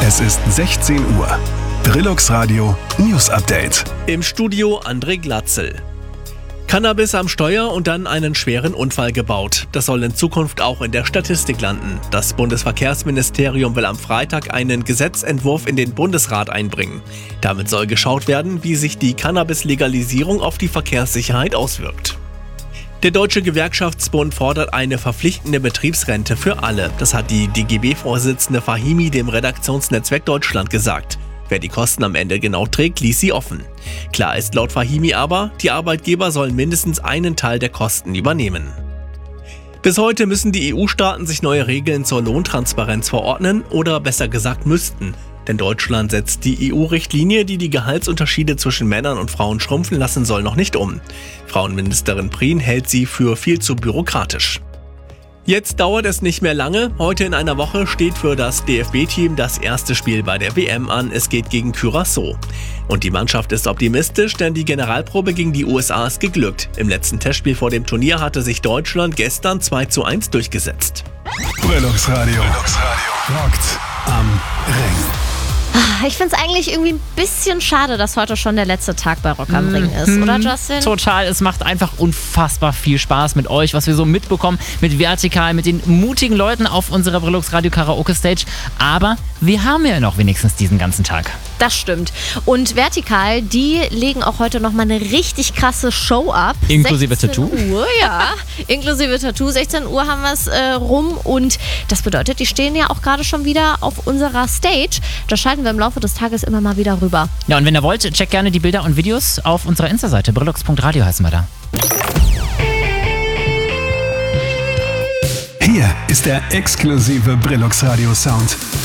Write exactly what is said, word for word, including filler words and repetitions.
Es ist sechzehn Uhr. Brillux Radio News Update. Im Studio André Glatzel. Cannabis am Steuer und dann einen schweren Unfall gebaut. Das soll in Zukunft auch in der Statistik landen. Das Bundesverkehrsministerium will am Freitag einen Gesetzentwurf in den Bundesrat einbringen. Damit soll geschaut werden, wie sich die Cannabis-Legalisierung auf die Verkehrssicherheit auswirkt. Der Deutsche Gewerkschaftsbund fordert eine verpflichtende Betriebsrente für alle. Das hat die D G B-Vorsitzende Fahimi dem Redaktionsnetzwerk Deutschland gesagt. Wer die Kosten am Ende genau trägt, ließ sie offen. Klar ist laut Fahimi aber, die Arbeitgeber sollen mindestens einen Teil der Kosten übernehmen. Bis heute müssen die E U-Staaten sich neue Regeln zur Lohntransparenz verordnen oder besser gesagt müssten. Denn Deutschland setzt die E U-Richtlinie, die die Gehaltsunterschiede zwischen Männern und Frauen schrumpfen lassen soll, noch nicht um. Frauenministerin Prien hält sie für viel zu bürokratisch. Jetzt dauert es nicht mehr lange. Heute in einer Woche steht für das D F B-Team das erste Spiel bei der W M an. Es geht gegen Curaçao. Und die Mannschaft ist optimistisch, denn die Generalprobe gegen die U S A ist geglückt. Im letzten Testspiel vor dem Turnier hatte sich Deutschland gestern zwei zu eins durchgesetzt. Brillux Radio. Brillux Radio. Rockt am Ring. Ich finde es eigentlich irgendwie ein bisschen schade, dass heute schon der letzte Tag bei Rock am Ring ist, oder Justin? Total, es macht einfach unfassbar viel Spaß mit euch, was wir so mitbekommen, mit Vertikal, mit den mutigen Leuten auf unserer Brillux Radio Karaoke Stage. Aber wir haben ja noch wenigstens diesen ganzen Tag. Das stimmt. Und Vertikal, die legen auch heute nochmal eine richtig krasse Show ab. Inklusive Tattoo? sechzehn Uhr, ja. Inklusive Tattoo. sechzehn Uhr haben wir es äh, rum. Und das bedeutet, die stehen ja auch gerade schon wieder auf unserer Stage. Da schalten wir im Laufe des Tages immer mal wieder rüber. Ja, und wenn ihr wollt, checkt gerne die Bilder und Videos auf unserer Insta-Seite. brillux punkt radio heißen wir da. Hier ist der exklusive Brillux Radio Sound.